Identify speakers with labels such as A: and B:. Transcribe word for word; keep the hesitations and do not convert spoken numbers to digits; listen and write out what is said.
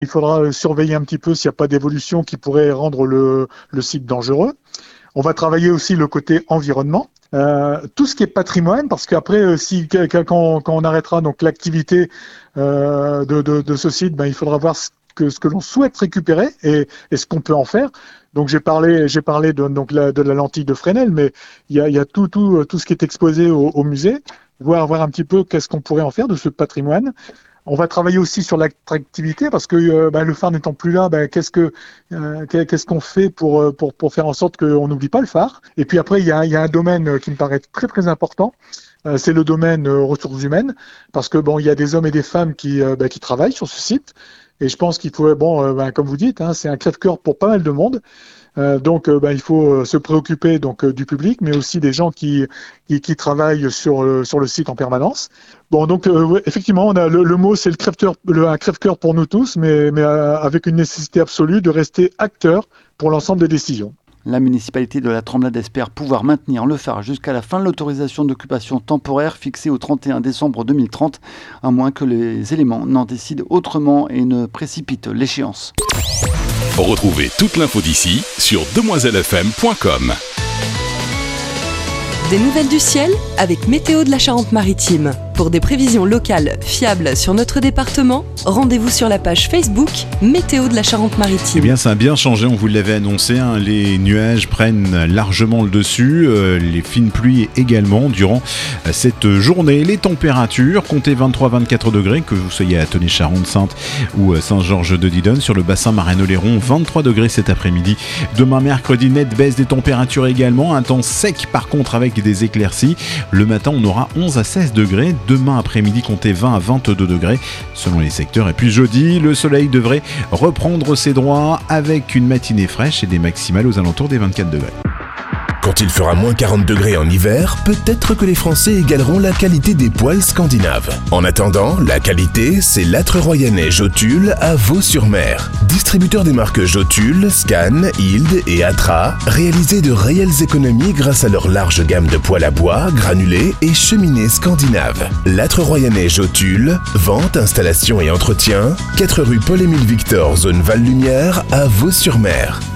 A: Il faudra surveiller un petit peu s'il n'y a pas d'évolution qui pourrait rendre le, le site dangereux. On va travailler aussi le côté environnement. Euh, tout ce qui est patrimoine, parce qu'après, si quand, quand on arrêtera donc l'activité euh, de, de, de ce site, ben il faudra voir ce que ce que l'on souhaite récupérer et, et ce qu'on peut en faire. Donc j'ai parlé, j'ai parlé de donc la, de la lentille de Fresnel, mais il y a, il y a tout, tout, tout ce qui est exposé au, au musée. Voir, voir un petit peu qu'est-ce qu'on pourrait en faire de ce patrimoine. On va travailler aussi sur l'attractivité parce que euh, bah, le phare n'étant plus là, bah, qu'est-ce que euh, qu'est-ce qu'on fait pour pour pour faire en sorte qu'on n'oublie pas le phare. Et puis après, il y a il y a un domaine qui me paraît très très important. Euh, c'est le domaine euh, ressources humaines parce que bon, il y a des hommes et des femmes qui euh, bah, qui travaillent sur ce site. Et je pense qu'il faut bon, euh, bah, comme vous dites, hein, c'est un crève-cœur pour pas mal de monde. Euh, donc, euh, bah, il faut euh, se préoccuper donc euh, du public, mais aussi des gens qui qui, qui travaillent sur euh, sur le site en permanence. Bon, donc euh, ouais, effectivement, on a le, le mot, c'est le crève-cœur, le, un crève-cœur pour nous tous, mais mais euh, avec une nécessité absolue de rester acteur pour l'ensemble des décisions.
B: La municipalité de la Tremblade espère pouvoir maintenir le phare jusqu'à la fin de l'autorisation d'occupation temporaire fixée au trente et un décembre deux mille trente, à moins que les éléments n'en décident autrement et ne précipitent l'échéance.
C: Retrouvez toute l'info d'ici sur demoiselle f m point com.
D: Des nouvelles du ciel avec Météo de la Charente-Maritime. Pour des prévisions locales fiables sur notre département, rendez-vous sur la page Facebook Météo de la Charente-Maritime.
E: Eh bien, ça a bien changé, on vous l'avait annoncé, hein, les nuages prennent largement le dessus, euh, les fines pluies également durant cette journée. Les températures, comptez vingt-trois à vingt-quatre degrés, que vous soyez à Tenay-Charente-Sainte ou Saint-Georges-de-Didonne. Sur le bassin Marais-Oléron, vingt-trois degrés cet après-midi. Demain mercredi, nette baisse des températures également, un temps sec par contre avec des éclaircies. Le matin, on aura onze à seize degrés. Demain après-midi, comptez vingt à vingt-deux degrés selon les secteurs. Et puis jeudi, le soleil devrait reprendre ses droits avec une matinée fraîche et des maximales aux alentours des vingt-quatre degrés.
C: Quand il fera moins quarante degrés en hiver, peut-être que les Français égaleront la qualité des poêles scandinaves. En attendant, la qualité, c'est Lâtre Royanais Jotule à Vaux-sur-Mer. Distributeur des marques Jotule, Scan, Hild et Atra, réalisez de réelles économies grâce à leur large gamme de poêles à bois, granulés et cheminées scandinaves. Lâtre Royanais Jotule, vente, installation et entretien, quatre rue Paul-Émile Victor, zone Val-Lumière à Vaux-sur-Mer.